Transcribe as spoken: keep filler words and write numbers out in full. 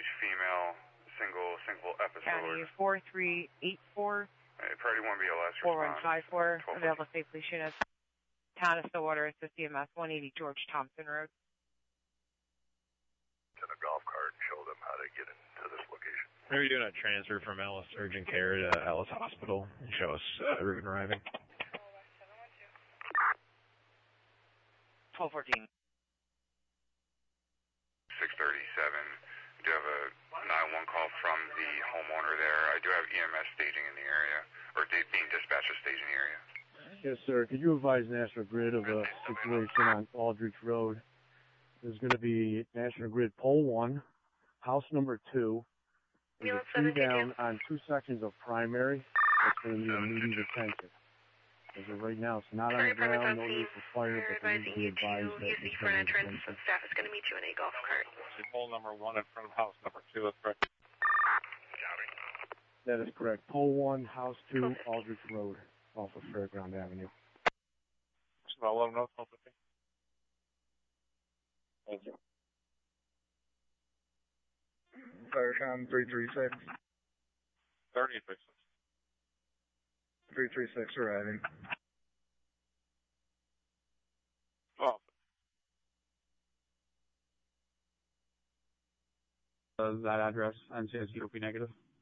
female, single, single episode. County four three eight four. Uh, priority one B L S four one five four. response. Available safely units. Town of Stillwater, it's the C M S one eighty George Thompson Road. In a golf cart and show them how to get into this location. We were doing a transfer from Ellis Urgent Care to Ellis Hospital and show us uh, route and arriving. twelve fourteen. six thirty-seven. Do you have a nine one call from the homeowner there? I do have E M S staging in the area, or de- being dispatched to stage in the area. Yes, sir. Could you advise National Grid of a situation on Aldrich Road? There's going to be National Grid pole one, house number two. There's a tree down on two sections of primary. That's going to need immediate attention. As of right now, it's not on the ground, no need for fire, but they need to be advised that it's going to need attention. Staff is going to meet you in a golf cart. Pole number one in front of house number two, that's correct. That is correct. Pole one, house two, Aldrich Road, off of Fairground Avenue. I'll let them know. Thank you. Firecom three three six. thirty-six. three three six arriving. Oh. Uh, that address, N C S U P negative.